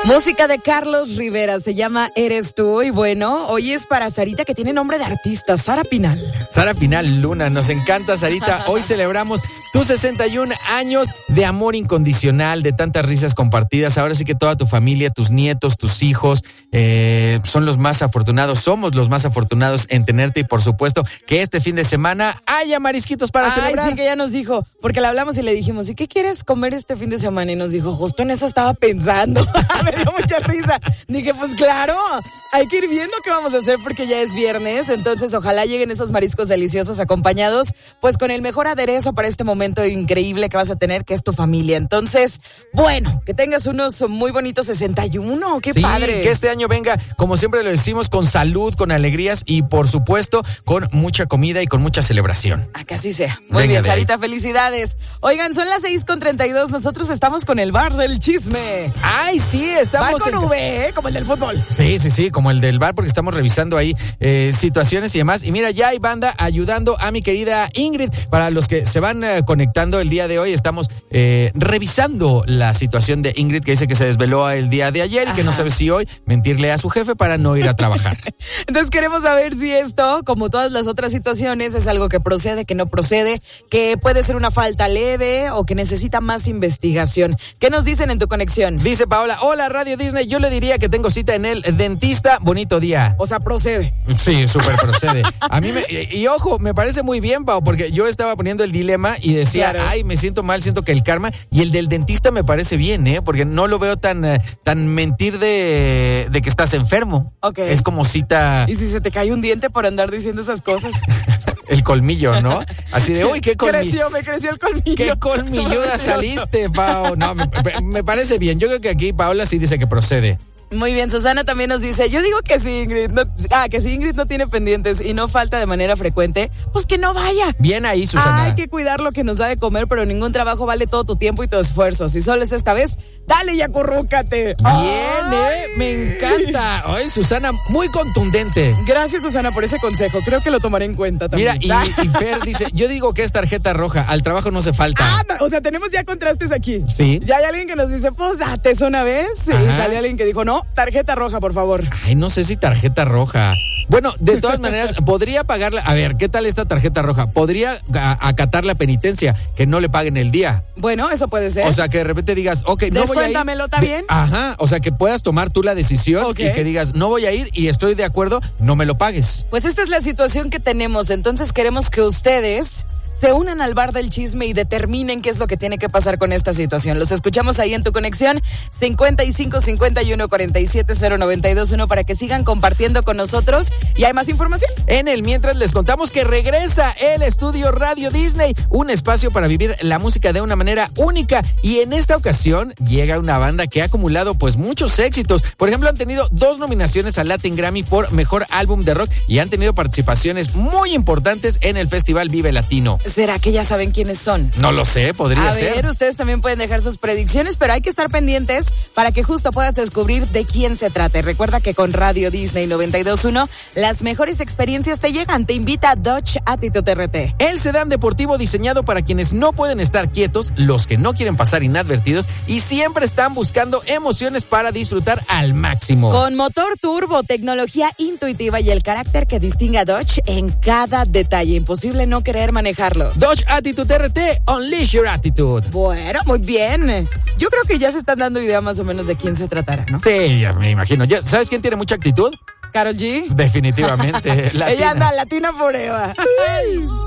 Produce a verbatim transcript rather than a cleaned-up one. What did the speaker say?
Música de Carlos Rivera, se llama Eres Tú. Y bueno, hoy es para Sarita, que tiene nombre de artista, Sara Pinal. Sara Pinal Luna, nos encanta, Sarita. Hoy celebramos tus sesenta y un años de amor incondicional, de tantas risas compartidas. Ahora sí que toda tu familia, tus nietos, tus hijos, eh, son los más afortunados, somos los más afortunados en tenerte. Y por supuesto que este fin de semana haya marisquitos para Ay, celebrar. Sí, que ya nos dijo, porque le hablamos y le dijimos, ¿y qué quieres comer este fin de semana? Y nos dijo, justo en eso estaba pensando. Me dio mucha risa. Dije, pues claro, hay que ir viendo qué vamos a hacer porque ya es viernes. Entonces, ojalá lleguen esos mariscos deliciosos acompañados, pues con el mejor aderezo para este momento increíble que vas a tener, que es tu familia. Entonces, bueno, que tengas unos muy bonitos sesenta y uno. ¡Qué sí, padre! Que este año venga, como siempre lo decimos, con salud, con alegrías y, por supuesto, con mucha comida y con mucha celebración. A que así sea. Muy Venga bien, de ahí. Sarita, felicidades. Oigan, son las seis con treinta y dos. Nosotros estamos con el bar del chisme. ¡Ay, sí! Estamos Bar con en... V, ¿eh? Como el del fútbol. Sí, sí, sí, como el del bar, porque estamos revisando ahí eh, situaciones y demás. Y mira, ya hay banda ayudando a mi querida Ingrid. Para los que se van eh, conectando el día de hoy, estamos eh, revisando la situación de Ingrid, que dice que se desveló el día de ayer y que Ajá. no sabe si hoy mentirle a su jefe para no ir a trabajar. Entonces queremos saber si esto, como todas las otras situaciones, es algo que procede, que no procede, que puede ser una falta leve o que necesita más investigación. ¿Qué nos dicen en tu conexión? Dice Paola, hola Radio Disney, yo le diría que tengo cita en el dentista, bonito día. O sea, procede. Sí, súper procede. A mí me, y, y ojo, me parece muy bien, Pao, porque yo estaba poniendo el dilema y decía, Claro. ay, me siento mal, siento que el karma, y el del dentista me parece bien, ¿eh? Porque no lo veo tan, eh, tan mentir de, de que estás enfermo. Ok. Es como cita ¿Y si se te cae un diente por andar diciendo esas cosas? el colmillo, ¿no? Así de, uy, qué colmillo. Creció, me creció el colmillo. Qué colmilluda saliste, Pao. No, me, me parece bien. Yo creo que aquí Paola sí dice que procede. Muy bien, Susana también nos dice, yo digo que si Ingrid no, ah, que si Ingrid no tiene pendientes y no falta de manera frecuente, pues que no vaya. Bien ahí, Susana. Hay que cuidar lo que nos da de comer, pero ningún trabajo vale todo tu tiempo y tu esfuerzo. Si solo es esta vez, dale y acurrúcate. Bien, Ay. ¿eh? Me encanta. Ay, Susana, muy contundente. Gracias, Susana, por ese consejo. Creo que lo tomaré en cuenta también. Mira, y, y Fer dice, yo digo que es tarjeta roja, al trabajo no se falta. Ah, no, o sea, tenemos ya contrastes aquí. Sí. Ya hay alguien que nos dice, pues, ates una vez. Y Ajá. sale alguien que dijo, no, tarjeta roja, por favor. Ay, no sé si tarjeta roja. Bueno, de todas maneras, podría pagarla. A ver, ¿qué tal esta tarjeta roja? Podría a- acatar la penitencia, que no le paguen el día. Bueno, eso puede ser. O sea, que de repente digas, ok, no voy a ir. Descuéntamelo, ¿está De- bien? Ajá, o sea, que puedas tomar tú la decisión Ok. y que digas, no voy a ir y estoy de acuerdo, no me lo pagues. Pues esta es la situación que tenemos, entonces queremos que ustedes se unan al bar del chisme y determinen qué es lo que tiene que pasar con esta situación. Los escuchamos ahí en tu conexión cincuenta y cinco cincuenta y uno cuarenta y siete cero noventa y dos uno para que sigan compartiendo con nosotros y hay más información. En el mientras les contamos que regresa el estudio Radio Disney, un espacio para vivir la música de una manera única, y en esta ocasión llega una banda que ha acumulado pues muchos éxitos. Por ejemplo, han tenido dos nominaciones al Latin Grammy por Mejor Álbum de Rock y han tenido participaciones muy importantes en el Festival Vive Latino. ¿Será que ya saben quiénes son? No lo sé, podría A ser. ver, ustedes también pueden dejar sus predicciones, pero hay que estar pendientes para que justo puedas descubrir de quién se trata. Y recuerda que con Radio Disney noventa y dos punto uno, las mejores experiencias te llegan. Te invita Dodge Attitude R T. El sedán deportivo diseñado para quienes no pueden estar quietos, los que no quieren pasar inadvertidos y siempre están buscando emociones para disfrutar al máximo. Con motor turbo, tecnología intuitiva y el carácter que distingue a Dodge en cada detalle. Imposible no querer manejarlo. Dodge Attitude R T, Unleash Your Attitude. Bueno, muy bien. Yo creo que ya se están dando idea más o menos de quién se tratará, ¿no? Sí, ya me imagino. ¿Ya ¿Sabes quién tiene mucha actitud? Karol G. Definitivamente. Ella anda latina forever.